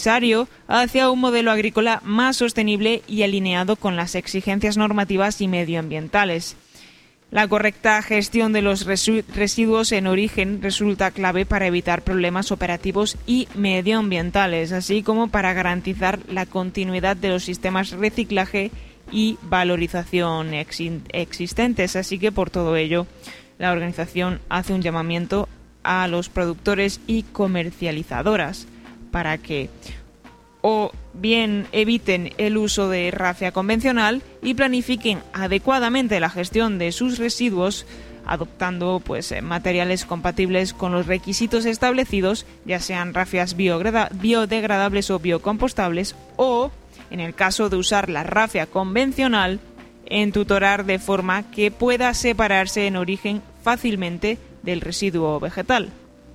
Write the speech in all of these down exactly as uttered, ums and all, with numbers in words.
necesario hacia un modelo agrícola más sostenible y alineado con las exigencias normativas y medioambientales. La correcta gestión de los residuos en origen resulta clave para evitar problemas operativos y medioambientales, así como para garantizar la continuidad de los sistemas de reciclaje y valorización existentes. Así que por todo ello, la organización hace un llamamiento a los productores y comercializadoras para que o bien eviten el uso de rafia convencional y planifiquen adecuadamente la gestión de sus residuos, adoptando pues materiales compatibles con los requisitos establecidos, ya sean rafias biodegradables o biocompostables, o, en el caso de usar la rafia convencional, entutorar de forma que pueda separarse en origen fácilmente del residuo vegetal.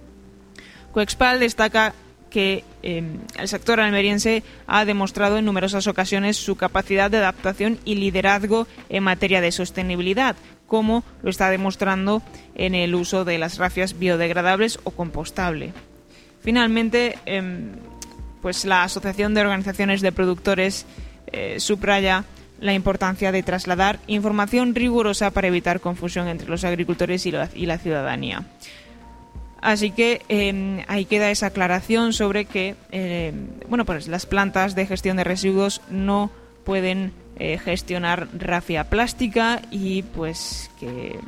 Coexpal destaca que eh, el sector almeriense ha demostrado en numerosas ocasiones su capacidad de adaptación y liderazgo en materia de sostenibilidad, como lo está demostrando en el uso de las rafias biodegradables o compostable. Finalmente, eh, pues la Asociación de Organizaciones de Productores eh, subraya la importancia de trasladar información rigurosa para evitar confusión entre los agricultores y la, y la ciudadanía. Así que eh, ahí queda esa aclaración sobre que eh, bueno, pues las plantas de gestión de residuos no pueden eh, gestionar rafia plástica y pues que,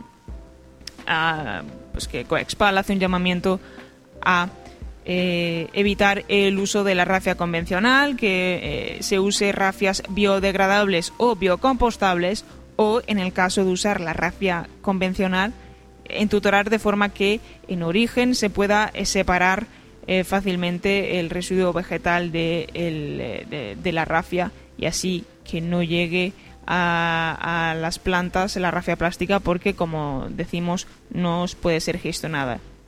a, pues que Coexpal hace un llamamiento a eh, evitar el uso de la rafia convencional, que eh, se use rafias biodegradables o biocompostables, o en el caso de usar la rafia convencional, entutorar de forma que en origen se pueda separar eh, fácilmente el residuo vegetal de, el, de, de la rafia, y así que no llegue a, a las plantas la rafia plástica, porque como decimos no puede ser gestionada